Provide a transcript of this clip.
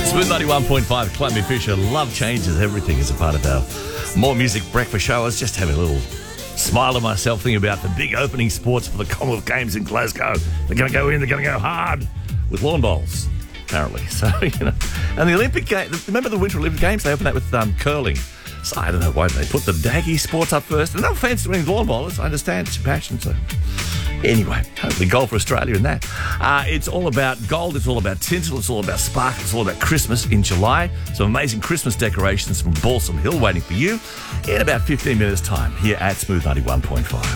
Smooth 91.5, Columbia Fisher. Love changes everything as a part of our More Music breakfast show. I was just having a little smile to myself thinking about the big opening sports for the Commonwealth Games in Glasgow. They're going to go in, they're going to go hard with lawn bowls, apparently. So, and the Olympic Games, remember the Winter Olympic Games? They opened that with curling. So I don't know why they put the daggy sports up first. And no offence to any lawn bowlers, I understand it's your passion, so... Anyway, hopefully gold for Australia in that. It's all about gold, it's all about tinsel, it's all about sparkle, it's all about Christmas in July. Some amazing Christmas decorations from Balsam Hill waiting for you in about 15 minutes' time here at Smooth 91.5.